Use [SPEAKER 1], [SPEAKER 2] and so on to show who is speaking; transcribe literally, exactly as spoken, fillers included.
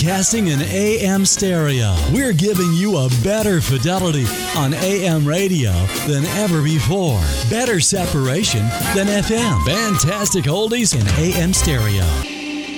[SPEAKER 1] broadcasting in A M stereo. We're giving you a better fidelity on A M radio than ever before. Better separation than F M. Fantastic oldies in A M stereo.